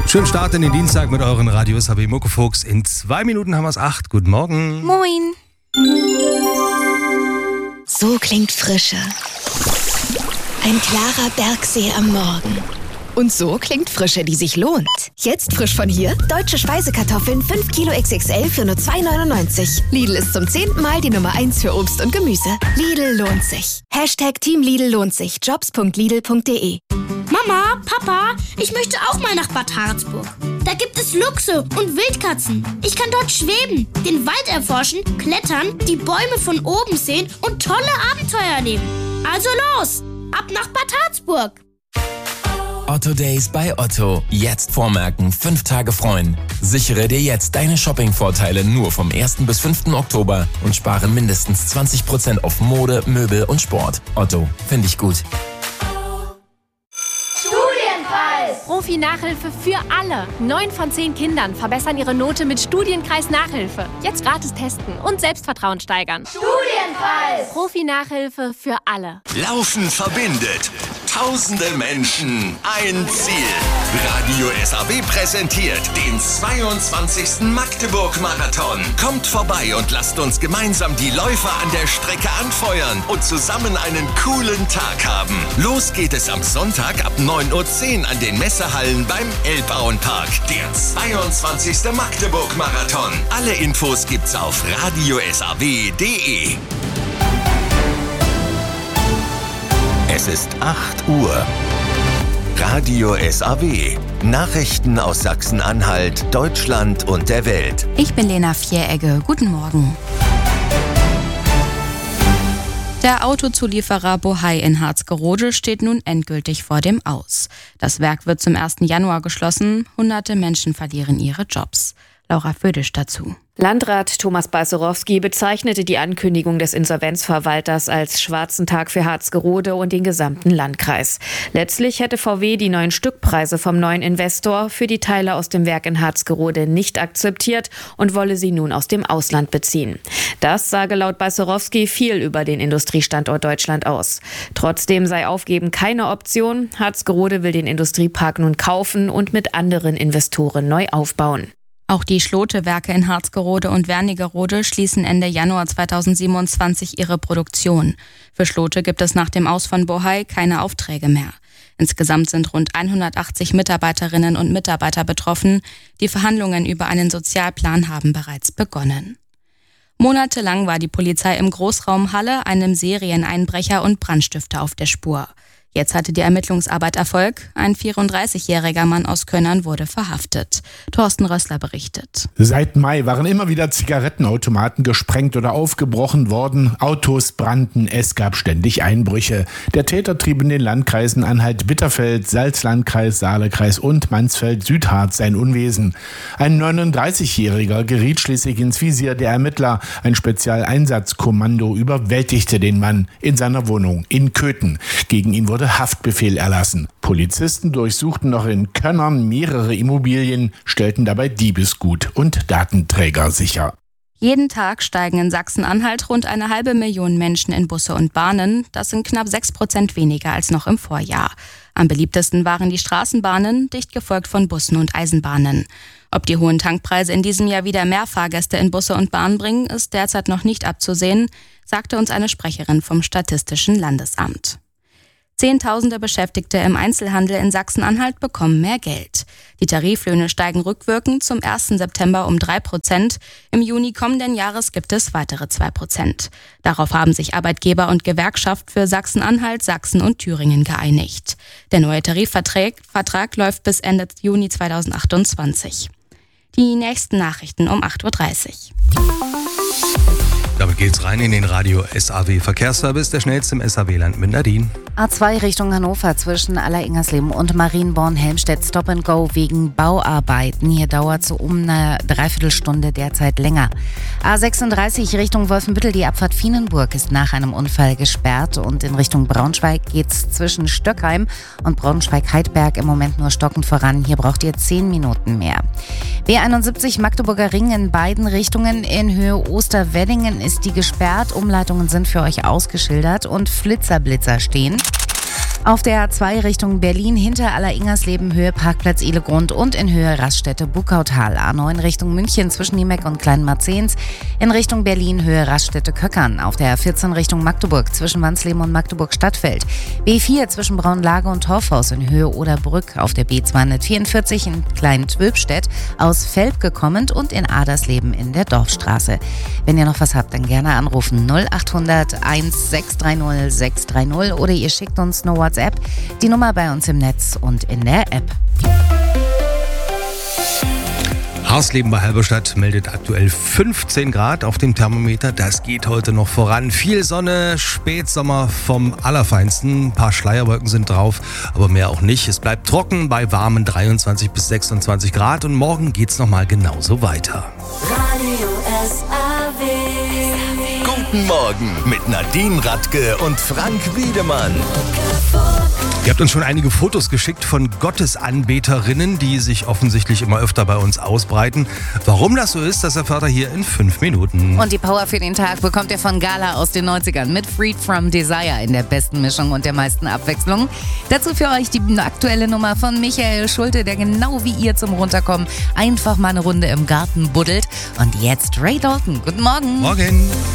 Schönen Start in den Dienstag mit euren Radio SAB Muckefuchs. In 2 Minuten haben wir es 8. Guten Morgen. Moin. So klingt Frische. Ein klarer Bergsee am Morgen. Und so klingt Frische, die sich lohnt. Jetzt frisch von hier, deutsche Speisekartoffeln 5 Kilo XXL für nur 2,99. Lidl ist zum 10. Mal die Nummer 1 für Obst und Gemüse. Lidl lohnt sich. #Team Lidl lohnt sich. Jobs.lidl.de. Mama, Papa, ich möchte auch mal nach Bad Harzburg. Da gibt es Luchse und Wildkatzen. Ich kann dort schweben, den Wald erforschen, klettern, die Bäume von oben sehen und tolle Abenteuer erleben. Also los, ab nach Bad Harzburg. Otto Days bei Otto. Jetzt vormerken, 5 Tage freuen. Sichere dir jetzt deine Shopping-Vorteile nur vom 1. bis 5. Oktober und spare mindestens 20% auf Mode, Möbel und Sport. Otto, finde ich gut. Profi-Nachhilfe für alle. 9 von 10 Kindern verbessern ihre Note mit Studienkreis Nachhilfe. Jetzt gratis testen und Selbstvertrauen steigern. Studienkreis! Profi-Nachhilfe für alle. Laufen verbindet. Tausende Menschen, ein Ziel. Radio SAB präsentiert den 22. Magdeburg-Marathon. Kommt vorbei und lasst uns gemeinsam die Läufer an der Strecke anfeuern und zusammen einen coolen Tag haben. Los geht es am Sonntag ab 9:10 Uhr an den Messehallen beim Elbauenpark. Der 22. Magdeburg-Marathon. Alle Infos gibt's auf radiosab.de. Es ist 8 Uhr. Radio SAW. Nachrichten aus Sachsen-Anhalt, Deutschland und der Welt. Ich bin Lena Vieregge. Guten Morgen. Der Autozulieferer Bohai in Harzgerode steht nun endgültig vor dem Aus. Das Werk wird zum 1. Januar geschlossen. Hunderte Menschen verlieren ihre Jobs. Laura Födisch dazu. Landrat Thomas Balcerowski bezeichnete die Ankündigung des Insolvenzverwalters als schwarzen Tag für Harzgerode und den gesamten Landkreis. Letztlich hätte VW die neuen Stückpreise vom neuen Investor für die Teile aus dem Werk in Harzgerode nicht akzeptiert und wolle sie nun aus dem Ausland beziehen. Das sage laut Balcerowski viel über den Industriestandort Deutschland aus. Trotzdem sei Aufgeben keine Option. Harzgerode will den Industriepark nun kaufen und mit anderen Investoren neu aufbauen. Auch die Schlote-Werke in Harzgerode und Wernigerode schließen Ende Januar 2027 ihre Produktion. Für Schlote gibt es nach dem Aus von Bohai keine Aufträge mehr. Insgesamt sind rund 180 Mitarbeiterinnen und Mitarbeiter betroffen. Die Verhandlungen über einen Sozialplan haben bereits begonnen. Monatelang war die Polizei im Großraum Halle einem Serieneinbrecher und Brandstifter auf der Spur. Jetzt hatte die Ermittlungsarbeit Erfolg. Ein 34-jähriger Mann aus Könnern wurde verhaftet. Thorsten Rössler berichtet. Seit Mai waren immer wieder Zigarettenautomaten gesprengt oder aufgebrochen worden. Autos brannten, es gab ständig Einbrüche. Der Täter trieb in den Landkreisen Anhalt-Bitterfeld, Salzlandkreis, Saalekreis und Mansfeld-Südharz sein Unwesen. Ein 39-jähriger geriet schließlich ins Visier der Ermittler. Ein Spezialeinsatzkommando überwältigte den Mann in seiner Wohnung in Köthen. Gegen ihn wurde Haftbefehl erlassen. Polizisten durchsuchten noch in Könnern mehrere Immobilien, stellten dabei Diebesgut und Datenträger sicher. Jeden Tag steigen in Sachsen-Anhalt rund 500.000 Menschen in Busse und Bahnen. Das sind knapp 6% weniger als noch im Vorjahr. Am beliebtesten waren die Straßenbahnen, dicht gefolgt von Bussen und Eisenbahnen. Ob die hohen Tankpreise in diesem Jahr wieder mehr Fahrgäste in Busse und Bahnen bringen, ist derzeit noch nicht abzusehen, sagte uns eine Sprecherin vom Statistischen Landesamt. Zehntausende Beschäftigte im Einzelhandel in Sachsen-Anhalt bekommen mehr Geld. Die Tariflöhne steigen rückwirkend zum 1. September um 3%. Im Juni kommenden Jahres gibt es weitere 2%. Darauf haben sich Arbeitgeber und Gewerkschaft für Sachsen-Anhalt, Sachsen und Thüringen geeinigt. Der neue Tarifvertrag läuft bis Ende Juni 2028. Die nächsten Nachrichten um 8.30 Uhr. Damit geht's rein in den Radio SAW Verkehrsservice, der schnellste im SAW-Land mit Nadine. A2 Richtung Hannover zwischen Aller-Ingersleben und Marienborn-Helmstedt Stop and Go wegen Bauarbeiten. Hier dauert es um eine Dreiviertelstunde derzeit länger. A36 Richtung Wolfenbüttel, die Abfahrt Vienenburg ist nach einem Unfall gesperrt und in Richtung Braunschweig geht's zwischen Stöckheim und Braunschweig-Heidberg im Moment nur stockend voran. Hier braucht ihr 10 Minuten mehr. B71 Magdeburger Ring in beiden Richtungen in Höhe Osterweddingen ist die gesperrt. Umleitungen sind für euch ausgeschildert und Flitzer stehen. Auf der A2 Richtung Berlin hinter Aller-Ingersleben Höhe Parkplatz Ehlegrund und in Höhe Raststätte Buckautal. A9 Richtung München zwischen Niemeck und Kleinmarzehns. In Richtung Berlin Höhe Raststätte Köckern. Auf der A14 Richtung Magdeburg zwischen Wansleben und Magdeburg Stadtfeld. B4 zwischen Braunlage und Torfhaus in Höhe Oderbrück. Auf der B244 in Klein-Twülpstedt aus Velpke kommend und in Adersleben in der Dorfstraße. Wenn ihr noch was habt, dann gerne anrufen 0800 1630 630 oder ihr schickt uns eine WhatsApp. Die Nummer bei uns im Netz und in der App. Harsleben bei Halberstadt meldet aktuell 15 Grad auf dem Thermometer. Das geht heute noch voran. Viel Sonne, Spätsommer vom Allerfeinsten. Ein paar Schleierwolken sind drauf, aber mehr auch nicht. Es bleibt trocken bei warmen 23 bis 26 Grad und morgen geht's nochmal genauso weiter. Radio SAW. Guten Morgen mit Nadine Radke und Frank Wiedemann. Ihr habt uns schon einige Fotos geschickt von Gottesanbeterinnen, die sich offensichtlich immer öfter bei uns ausbreiten. Warum das so ist, das erfahrt ihr hier in 5 Minuten. Und die Power für den Tag bekommt ihr von Gala aus den 90ern mit Freed from Desire in der besten Mischung und der meisten Abwechslung. Dazu für euch die aktuelle Nummer von Michael Schulte, der genau wie ihr zum Runterkommen einfach mal eine Runde im Garten buddelt. Und jetzt Ray Dalton. Guten Morgen. Morgen.